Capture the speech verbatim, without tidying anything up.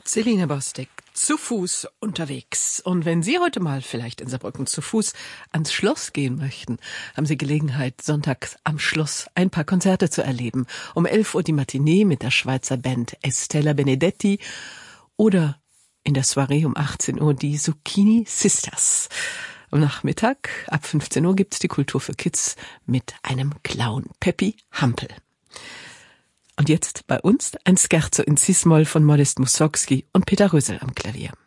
Selina Bostek, zu Fuß unterwegs. Und wenn Sie heute mal vielleicht in Saarbrücken zu Fuß ans Schloss gehen möchten, haben Sie Gelegenheit, sonntags am Schloss ein paar Konzerte zu erleben. Um elf Uhr die Matinee mit der Schweizer Band Estella Benedetti oder in der Soiree um achtzehn Uhr die Zucchini Sisters. Am Nachmittag ab fünfzehn Uhr gibt's die Kultur für Kids mit einem Clown, Peppi Hampel. Und jetzt bei uns ein Scherzo in Cis-Moll von Modest Mussorgsky und Peter Rösel am Klavier.